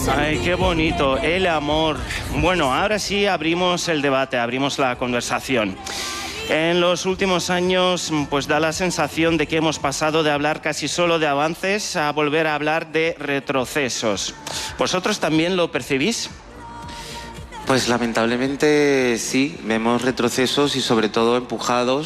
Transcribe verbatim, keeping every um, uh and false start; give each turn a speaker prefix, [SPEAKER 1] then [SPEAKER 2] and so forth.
[SPEAKER 1] Ay, qué bonito, el amor. Bueno, ahora sí abrimos el debate, abrimos la conversación. En los últimos años, pues da la sensación de que hemos pasado de hablar casi solo de avances a volver a hablar de retrocesos. ¿Vosotros también lo percibís?
[SPEAKER 2] Pues lamentablemente sí, vemos retrocesos y sobre todo empujados